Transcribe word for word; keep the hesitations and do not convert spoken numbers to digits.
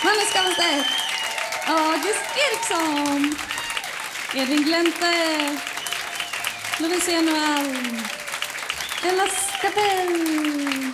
Hannes Gavenstedt, August Eriksson, Edvin Glente, Lovisa Noel, Ella Skapell.